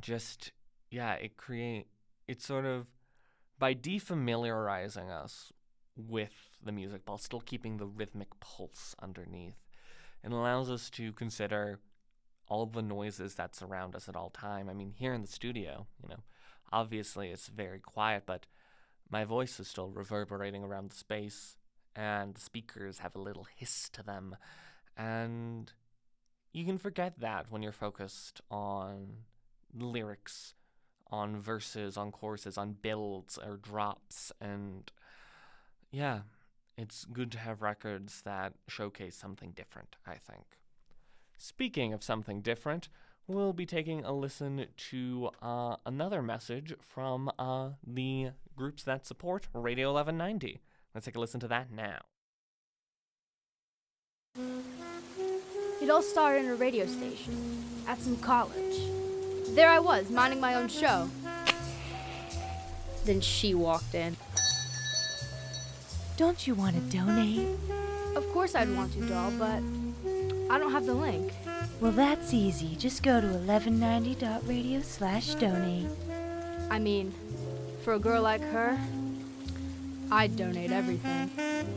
just, yeah, it's sort of, by defamiliarizing us with the music while still keeping the rhythmic pulse underneath, it allows us to consider all the noises that surround us at all time. I mean, here in the studio, obviously it's very quiet, but my voice is still reverberating around the space, and the speakers have a little hiss to them. And you can forget that when you're focused on lyrics, on verses, on choruses, on builds or drops. And yeah, it's good to have records that showcase something different, I think. Speaking of something different, we'll be taking a listen to another message from the groups that support Radio 1190. Let's take a listen to that now. It all started in a radio station at some college. There I was, minding my own show. Then she walked in. Don't you want to donate? Of course I'd want to, doll, but I don't have the link. Well, that's easy. Just go to 1190.radio/donate. I mean, for a girl like her, I'd donate everything.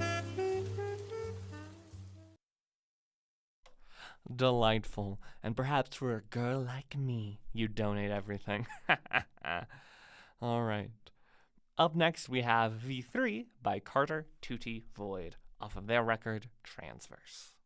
Delightful. And perhaps for a girl like me, you donate everything. All right. Up next, we have V3 by Carter Tutti Void off of their record Transverse.